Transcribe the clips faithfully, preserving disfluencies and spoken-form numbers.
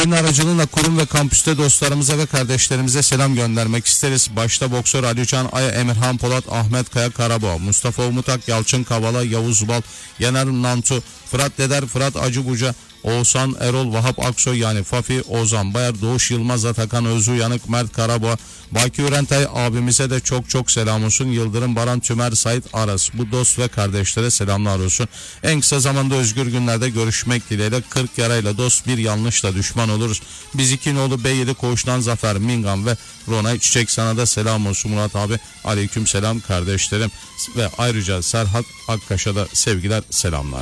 Senin aracılığıyla kurum ve kampüste dostlarımıza ve kardeşlerimize selam göndermek isteriz. Başta boksör Alican Aya, Emirhan Polat, Ahmet Kaya Karaboğa, Mustafa Umutak, Yalçın Kavala, Yavuz Bal, Yener Nantu, Fırat Deder, Fırat Acıbuca, Oğuzhan Erol, Vahap Aksoy yani Fafi, Ozan Bayar, Doğuş Yılmaz, Atakan Özü Yanık, Mert Karaboğa, Baki Ürentay abimize de çok çok selam olsun. Yıldırım Baran, Tümer, Sait Aras, bu dost ve kardeşlere selamlar olsun. En kısa zamanda özgür günlerde görüşmek dileğiyle. kırk yarayla dost, bir yanlışla düşman oluruz. Biz iki nolu B yedi Koğuş'tan Zafer Mingan ve Ronay Çiçek, sana da selam olsun Murat abi. Aleyküm selam kardeşlerim ve ayrıca Serhat Akkaş'a da sevgiler, selamlar.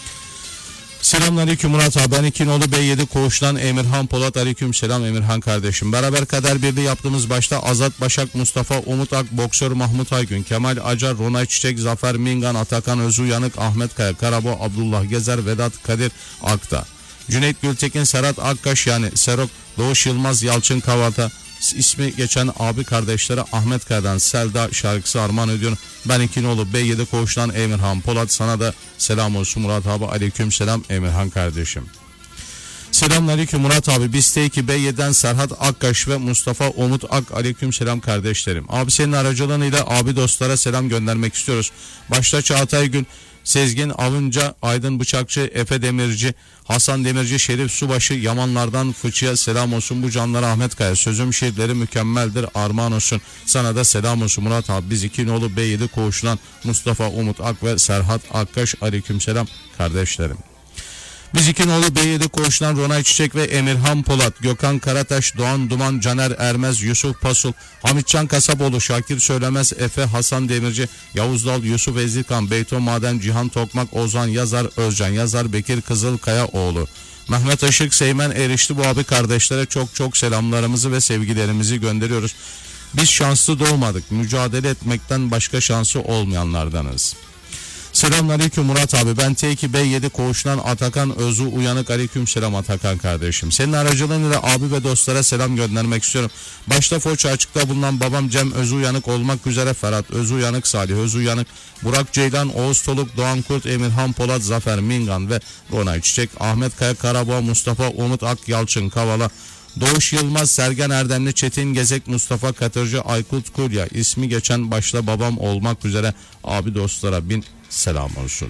Selamünaleyküm Murat abi, ben iki nolu B yedi Koğuş'tan Emirhan Polat. Aleyküm selam Emirhan kardeşim. Beraber kader birliği yaptığımız başta Azat Başak, Mustafa Umut Ak, Boksör Mahmut Aygün, Kemal Acar, Ronay Çiçek, Zafer Mingan, Atakan Özü Yanık, Ahmet Kaya Karabo, Abdullah Gezer, Vedat Kadir Akta, Cüneyt Gültekin, Serhat Akkaş yani Serok, Doğuş Yılmaz, Yalçın Kavalta, ismi geçen abi kardeşlere Ahmet Kaya'dan Selda şarkısı armağan ediyorum. Ben iki nolu B yedi Koğuş'tan Emirhan Polat, sana da selam olsun Murat abi. Aleyküm selam Emirhan kardeşim. Selamünaleyküm Murat abi, biz T iki B yedi'den Serhat Akkaş ve Mustafa Umut Ak. Aleyküm selam kardeşlerim. Abi senin aracılığıyla abi dostlara selam göndermek istiyoruz. Başta Çağatay Gün, Sezgin Avınca, Aydın Bıçakçı, Efe Demirci, Hasan Demirci, Şerif Subaşı, Yamanlardan Fıçı'ya selam olsun. Bu canlara Ahmet Kaya, sözüm şiirleri mükemmeldir, armağan olsun. Sana da selam olsun Murat abi. Biz iki nolu B yedi Koğuş'tan Mustafa Umut Ak ve Serhat Akkaş. Aleyküm selam kardeşlerim. Biz iki nolu B yedi Koğuş'tan Ronay Çiçek ve Emirhan Polat, Gökhan Karataş, Doğan Duman, Caner Ermez, Yusuf Pasul, Hamitcan Kasapoğlu, Şakir Söylemez, Efe, Hasan Demirci, Yavuz Dal, Yusuf Ezilkan, Beyto Maden, Cihan Tokmak, Ozan Yazar, Özcan Yazar, Bekir Kızılkayaoğlu, Mehmet Işık, Seymen Erişli, bu abi kardeşlere çok çok selamlarımızı ve sevgilerimizi gönderiyoruz. Biz şanslı doğmadık, mücadele etmekten başka şansı olmayanlardanız. Selamünaleyküm Murat abi, ben T iki B yedi Koğuş'tan Atakan Özü Uyanık. Aleyküm selam Atakan kardeşim. Senin aracılığıyla abi ve dostlara selam göndermek istiyorum. Başta Foça Açık'ta bulunan babam Cem Özü Uyanık olmak üzere Ferhat Özü Uyanık, Salih Özü Uyanık, Burak Ceylan, Oğuz Toluk, Doğan Kurt, Emirhan Polat, Zafer Mingan ve Ronay Çiçek, Ahmet Kaya Karaboğa, Mustafa Umut Ak, Yalçın Kavala, Doğuş Yılmaz, Sergen Erdemli, Çetin Gezek, Mustafa Katırcı, Aykut Kulya, ismi geçen başta babam olmak üzere abi dostlara bin selam olsun.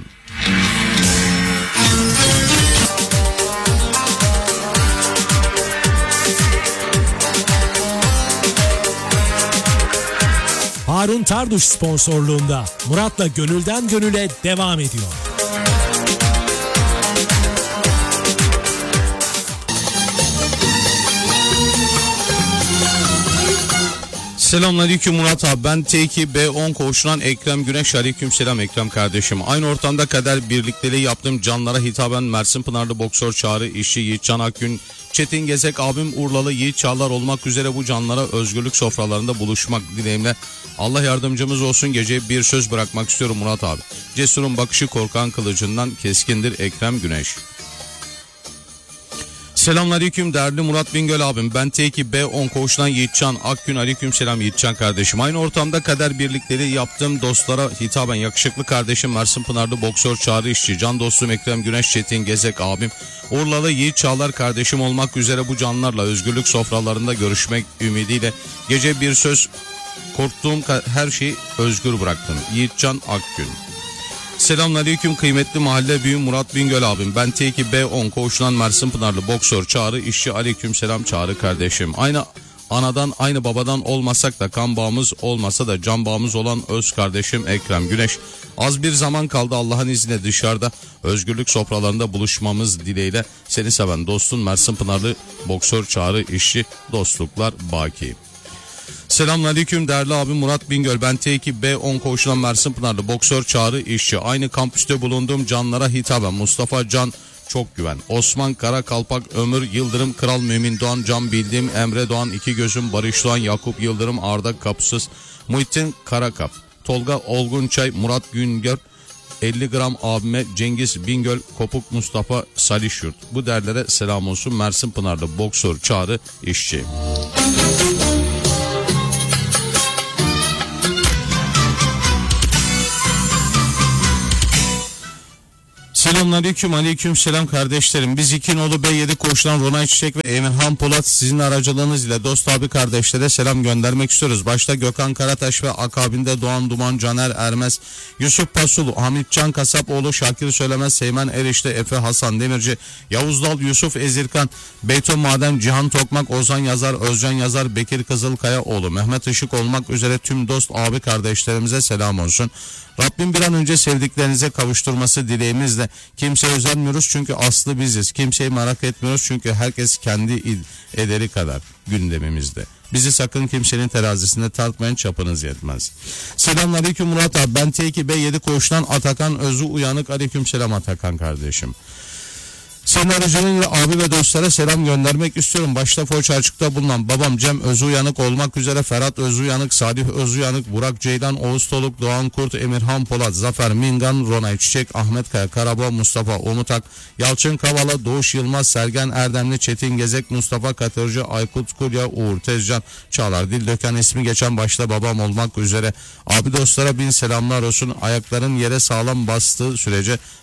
Harun Tarduş sponsorluğunda Murat'la Gönülden Gönüle devam ediyor. Selamünaleyküm Murat abi, ben T iki B on Koğuş'tan Ekrem Güneş. Aleyküm selam Ekrem kardeşim. Aynı ortamda kader birlikteliği yaptığım canlara hitaben Mersin Pınarlı Boksör Çağrı İşçi, Yiğitcan Akgün, Çetin Gezek abim, Urlalı Yiğit Çağlar olmak üzere bu canlara özgürlük sofralarında buluşmak dileğimle Allah yardımcımız olsun. Gece bir söz bırakmak istiyorum Murat abi. Cesurun bakışı korkan kılıcından keskindir Ekrem Güneş. Selamünaleyküm değerli Murat Bingöl abim, ben T iki B on Koğuş'tan Yiğitcan Akgün. Aleyküm selam Yiğitcan kardeşim. Aynı ortamda kader birlikleri yaptığım dostlara hitaben yakışıklı kardeşim Mersin Pınarlı Boksör Çağrı İşçi, can dostum Ekrem Güneş, Çetin Gezek abim, Urlalı Yiğit Çağlar kardeşim olmak üzere bu canlarla özgürlük sofralarında görüşmek ümidiyle gece bir söz, korktuğum her şeyi özgür bıraktım Yiğitcan Akgün. Selamünaleyküm kıymetli mahalle büyüğüm Murat Bingöl abim, ben T iki B on Koğuş'tan Mersin Pınarlı Boksör Çağrı İşçi. Aleyküm selam Çağrı kardeşim. Aynı anadan aynı babadan olmasak da kan bağımız olmasa da can bağımız olan öz kardeşim Ekrem Güneş. Az bir zaman kaldı, Allah'ın izniyle dışarıda özgürlük sofralarında buluşmamız dileğiyle seni seven dostun Mersin Pınarlı Boksör Çağrı İşçi, dostluklar baki. Selamünaleyküm değerli abim Murat Bingöl, ben T iki B on Koğuş'tan Mersin Pınarlı Boksör Çağrı İşçi. Aynı kampüste bulunduğum canlara hitaben Mustafa Can Çok Güven, Osman Karakalpak, Ömür Yıldırım, Kral Mümin Doğan, Can Bildiğim, Emre Doğan, İki Gözüm, Barış Doğan, Yakup Yıldırım, Arda Kapısız, Muhittin Karakap, Tolga Olgunçay, Murat Güngör, elli gram abime Cengiz Bingöl, Kopuk Mustafa Salişyurt. Bu derlere selam olsun Mersin Pınarlı Boksör Çağrı İşçi. Selamünaleyküm, aleyküm selam kardeşlerim. Biz İkinoğlu B yedi koşulan Ronay Çiçek ve Emirhan Polat sizin aracılığınız ile dost abi kardeşlere selam göndermek istiyoruz. Başta Gökhan Karataş ve akabinde Doğan Duman, Caner Ermez, Yusuf Pasul, Hamit Can Kasapoğlu, Şakir Söylemez, Seymen Erişte, Efe Hasan Demirci, Yavuz Dal, Yusuf Ezirkan, Beyton Madem, Cihan Tokmak, Ozan Yazar, Özcan Yazar, Bekir Kızılkayaoğlu, Mehmet Işık olmak üzere tüm dost abi kardeşlerimize selam olsun. Rabbim bir an önce sevdiklerinize kavuşturması dileğimizle. Kimseye özenmiyoruz çünkü aslı biziz. Kimseyi merak etmiyoruz çünkü herkes kendi ederi kadar gündemimizde. Bizi sakın kimsenin terazisinde tartmayın, çapınız yetmez. Selamünaleyküm Murat abi. Ben T iki B yedi koğuştan Atakan Özü Uyanık. Aleyküm selam Atakan kardeşim. Senin aracılığıyla abi ve dostlara selam göndermek istiyorum. Başta Foçarçık'ta bulunan babam Cem Özü Uyanık olmak üzere Ferhat Özü Uyanık, Salih Özü Uyanık, Burak Ceylan, Oğuz Toluk, Doğan Kurt, Emirhan Polat, Zafer Mingan, Ronay Çiçek, Ahmet Kaya, Karabağ, Mustafa Umutak, Yalçın Kavala, Doğuş Yılmaz, Sergen Erdemli, Çetin Gezek, Mustafa Katırcı, Aykut Kulya, Uğur Tezcan, Çağlar Dildöken ismi geçen başta babam olmak üzere abi dostlara bin selamlar olsun. Ayakların yere sağlam bastığı sürece